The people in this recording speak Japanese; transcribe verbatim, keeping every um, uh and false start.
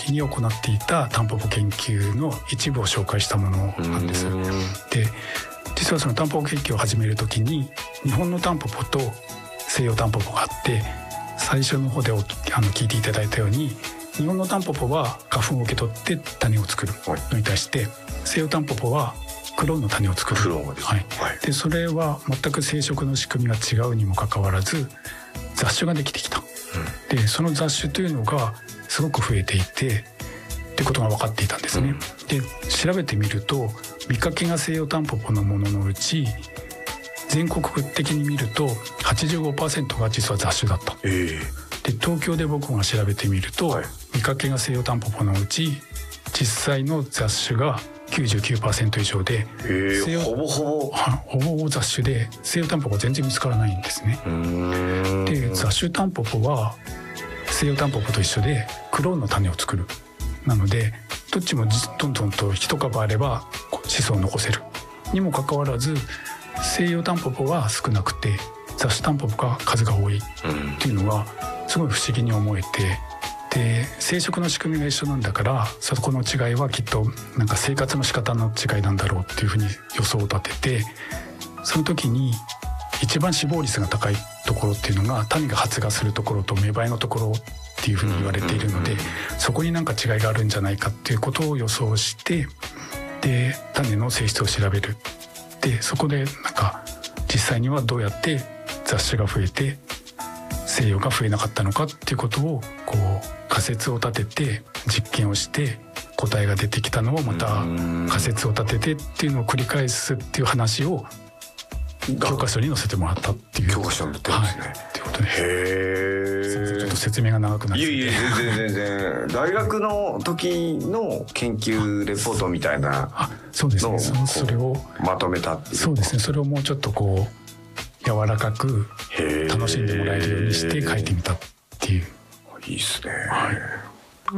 期に行っていたタンポポ研究の一部を紹介したものなんです。で実はそのタンポポ研究を始める時に日本のタンポポと西洋タンポポがあって、最初の方でおあの聞いていただいたように日本のタンポポは花粉を受け取って種を作るのに対して、西洋タンポポはクローンの種を作る。 クローンです、 はいはい、でそれは全く生殖の仕組みが違うにもかかわらず雑種ができてきた、うん、でその雑種というのがすごく増えていてってことが分かっていたんですね、うん、で調べてみると見かけが西洋タンポポのもののうち全国的に見ると はちじゅうごパーセント が実は雑種だった、えー、で東京で僕が調べてみると、はい、見かけが西洋タンポポのうち実際の雑種が きゅうじゅうきゅうパーセント 以上で、 えー、ほぼほぼほぼほぼ雑種で西洋タンポポは全然見つからないんですね。 うーんで雑種タンポポは西洋タンポポと一緒でクローンの種を作る。なのでどっちもどんどんと一株あれば子孫を残せるにもかかわらず、西洋タンポポは少なくて雑種タンポポが数が多いっていうのはすごい不思議に思えて、で生殖の仕組みが一緒なんだからそこの違いはきっとなんか生活の仕方の違いなんだろうっていうふうに予想を立てて、その時に一番死亡率が高いところっていうのが種が発芽するところと芽生えのところっていうふうに言われているので、そこになんか違いがあるんじゃないかっていうことを予想して、で種の性質を調べる。でそこでなんか実際にはどうやって雑種が増えて西洋が増えなかったのかっていうことをこう仮説を立てて実験をして答えが出てきたのをまた仮説を立ててっていうのを繰り返すっていう話を教科書に載せてもらったっていう。 教科書に載ってるんですね、はい、 っていうことです。 へー、 ちょっと説明が長くなっちゃって。 いやいや全然全然大学の時の研究レポートみたいなのをあそうですね、そそれをまとめたっていう。 そうですね、それをもうちょっとこう柔らかく楽しんでもらえるようにして書いてみたっていう。 いいですね、 はい。